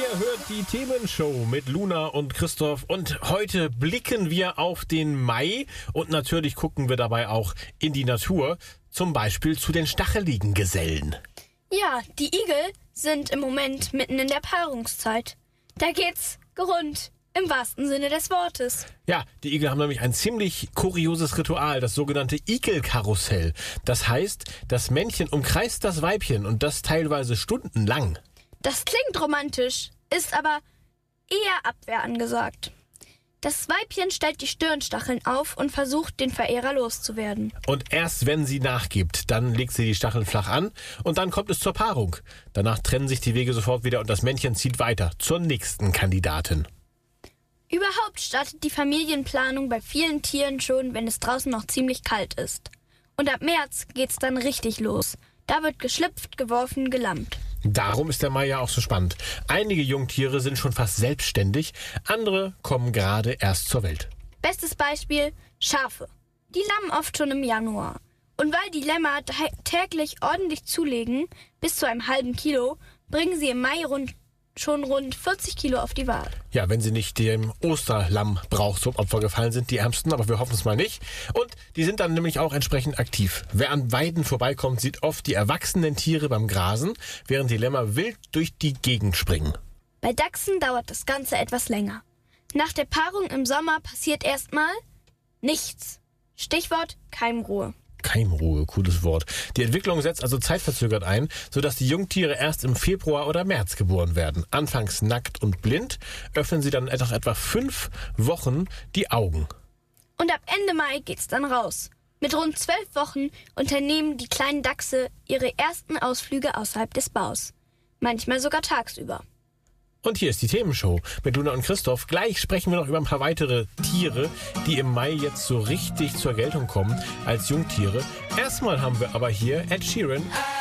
Ihr hört die Themenshow mit Luna und Christoph und heute blicken wir auf den Mai und natürlich gucken wir dabei auch in die Natur, zum Beispiel zu den stacheligen Gesellen. Ja, die Igel sind im Moment mitten in der Paarungszeit. Da geht's rund, im wahrsten Sinne des Wortes. Ja, die Igel haben nämlich ein ziemlich kurioses Ritual, das sogenannte Igelkarussell. Das heißt, das Männchen umkreist das Weibchen und das teilweise stundenlang. Das klingt romantisch, ist aber eher Abwehr angesagt. Das Weibchen stellt die Stirnstacheln auf und versucht, den Verehrer loszuwerden. Und erst wenn sie nachgibt, dann legt sie die Stacheln flach an und dann kommt es zur Paarung. Danach trennen sich die Wege sofort wieder und das Männchen zieht weiter zur nächsten Kandidatin. Überhaupt startet die Familienplanung bei vielen Tieren schon, wenn es draußen noch ziemlich kalt ist. Und ab März geht's dann richtig los. Da wird geschlüpft, geworfen, gelammt. Darum ist der Mai ja auch so spannend. Einige Jungtiere sind schon fast selbstständig, andere kommen gerade erst zur Welt. Bestes Beispiel: Schafe. Die lammen oft schon im Januar. Und weil die Lämmer täglich ordentlich zulegen, bis zu einem halben Kilo, bringen sie im Mai schon rund 40 Kilo auf die Waage. Ja, wenn sie nicht dem Osterlammbrauch zum Opfer gefallen sind, die Ärmsten, aber wir hoffen es mal nicht. Und die sind dann nämlich auch entsprechend aktiv. Wer an Weiden vorbeikommt, sieht oft die erwachsenen Tiere beim Grasen, während die Lämmer wild durch die Gegend springen. Bei Dachsen dauert das Ganze etwas länger. Nach der Paarung im Sommer passiert erstmal nichts. Stichwort Keimruhe. Keimruhe, cooles Wort. Die Entwicklung setzt also zeitverzögert ein, sodass die Jungtiere erst im Februar oder März geboren werden. Anfangs nackt und blind, öffnen sie dann nach etwa 5 Wochen die Augen. Und ab Ende Mai geht's dann raus. Mit rund 12 Wochen unternehmen die kleinen Dachse ihre ersten Ausflüge außerhalb des Baus. Manchmal sogar tagsüber. Und hier ist die Themenshow mit Luna und Christoph. Gleich sprechen wir noch über ein paar weitere Tiere, die im Mai jetzt so richtig zur Geltung kommen als Jungtiere. Erstmal haben wir aber hier Ed Sheeran.